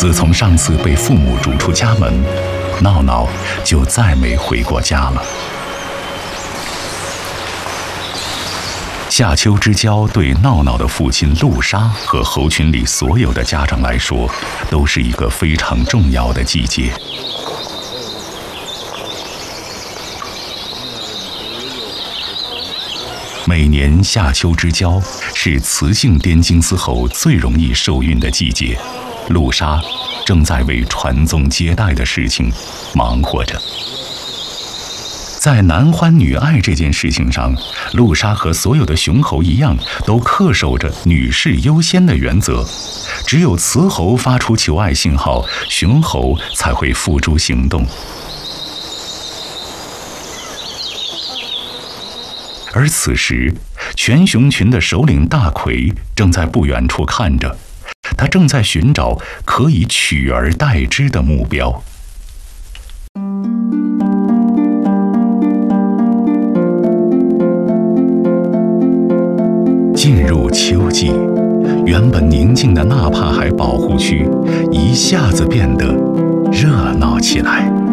自从上次被父母逐出家门，闹闹就再没回过家了。夏秋之交对闹闹的父亲陆沙和猴群里所有的家长来说，都是一个非常重要的季节。每年夏秋之交是雌性滇金丝猴最容易受孕的季节，陆沙正在为传宗接代的事情忙活着。在男欢女爱这件事情上，陆沙和所有的雄猴一样，都恪守着女士优先的原则。只有雌猴发出求爱信号，雄猴才会付诸行动。而此时，全熊群的首领大奎正在不远处看着，他正在寻找可以取而代之的目标。进入秋季，原本宁静的纳帕海保护区一下子变得热闹起来。